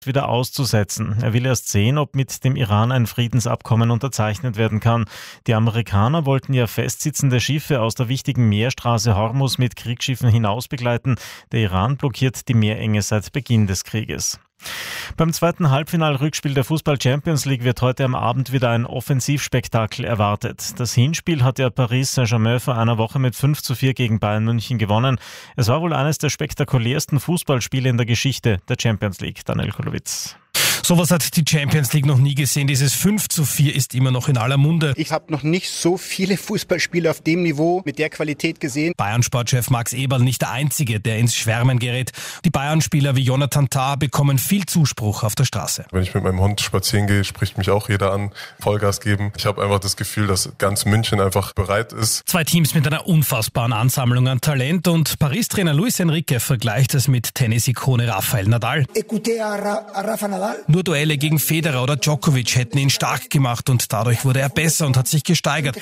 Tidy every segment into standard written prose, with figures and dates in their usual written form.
wieder auszusetzen. Er will erst sehen, ob mit dem Iran ein Friedensabkommen unterzeichnet werden kann. Die Amerikaner wollten ja festsitzende Schiffe aus der wichtigen Meerstraße Hormuz mit Kriegsschiffen hinaus begleiten. Der Iran blockiert die Meerenge seit Beginn des Krieges. Beim zweiten Halbfinal-Rückspiel der Fußball-Champions League wird heute am Abend wieder ein Offensivspektakel erwartet. Das Hinspiel hat ja Paris Saint-Germain vor einer Woche mit 5:4 gegen Bayern München gewonnen. Es war wohl eines der spektakulärsten Fußballspiele in der Geschichte der Champions League. Daniel Kolowitz. Sowas hat die Champions League noch nie gesehen. Dieses 5:4 ist immer noch in aller Munde. Ich habe noch nicht so viele Fußballspiele auf dem Niveau mit der Qualität gesehen. Bayern-Sportchef Max Eberl nicht der Einzige, der ins Schwärmen gerät. Die Bayern-Spieler wie Jonathan Tah bekommen viel Zuspruch auf der Straße. Wenn ich mit meinem Hund spazieren gehe, spricht mich auch jeder an, Vollgas geben. Ich habe einfach das Gefühl, dass ganz München einfach bereit ist. Zwei Teams mit einer unfassbaren Ansammlung an Talent und Paris-Trainer Luis Enrique vergleicht es mit Tennis-Ikone Rafael Nadal. Nur Duelle gegen Federer oder Djokovic hätten ihn stark gemacht und dadurch wurde er besser und hat sich gesteigert.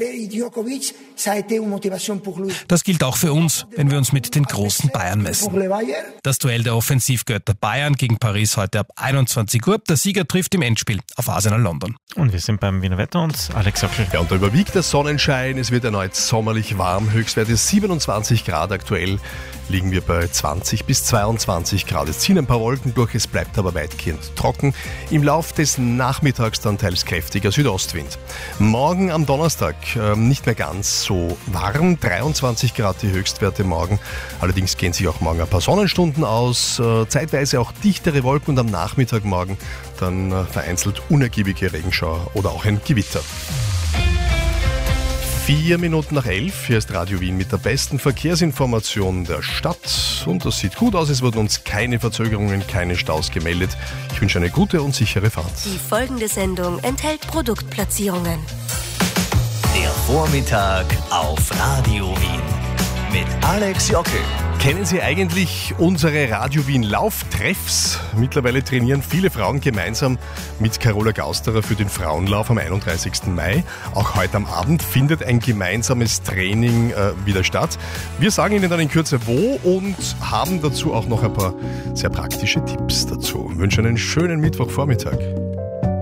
Das gilt auch für uns, wenn wir uns mit den großen Bayern messen. Das Duell der Offensivgötter Bayern gegen Paris heute ab 21 Uhr. Der Sieger trifft im Endspiel auf Arsenal London. Und wir sind beim Wiener Wetter und Alex Söckl. Ja, und da überwiegt der Sonnenschein. Es wird erneut sommerlich warm. Höchstwert ist 27 Grad. Aktuell liegen wir bei 20 bis 22 Grad. Es ziehen ein paar Wolken durch, es bleibt aber weitgehend trocken. Im Lauf des Nachmittags dann teils kräftiger Südostwind. Morgen am Donnerstag nicht mehr ganz so warm. 23 Grad die Höchstwerte morgen. Allerdings gehen sich auch morgen ein paar Sonnenstunden aus. Zeitweise auch dichtere Wolken und am Nachmittag morgen dann vereinzelt unergiebige Regenschauer oder auch ein Gewitter. 11:04. Hier ist Radio Wien mit der besten Verkehrsinformation der Stadt. Und das sieht gut aus. Es wurden uns keine Verzögerungen, keine Staus gemeldet. Ich wünsche eine gute und sichere Fahrt. Die folgende Sendung enthält Produktplatzierungen. Der Vormittag auf Radio Wien mit Alex Jockel. Kennen Sie eigentlich unsere Radio Wien Lauftreffs? Mittlerweile trainieren viele Frauen gemeinsam mit Carola Gausterer für den Frauenlauf am 31. Mai. Auch heute am Abend findet ein gemeinsames Training wieder statt. Wir sagen Ihnen dann in Kürze wo und haben dazu auch noch ein paar sehr praktische Tipps dazu. Ich wünsche einen schönen Mittwochvormittag.